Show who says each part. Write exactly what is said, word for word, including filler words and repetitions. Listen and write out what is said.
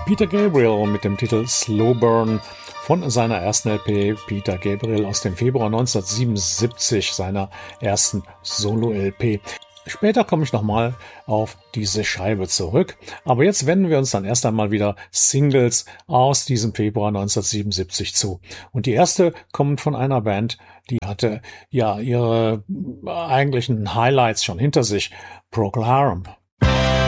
Speaker 1: Peter Gabriel mit dem Titel Slow Burn von seiner ersten L P. Peter Gabriel aus dem Februar neunzehnhundertsiebenundsiebzig, seiner ersten Solo-L P. Später komme ich nochmal auf diese Scheibe zurück, aber jetzt wenden wir uns dann erst einmal wieder Singles aus diesem Februar neunzehnhundertsiebenundsiebzig zu. Und die erste kommt von einer Band, die hatte ja ihre eigentlichen Highlights schon hinter sich. Procol Harum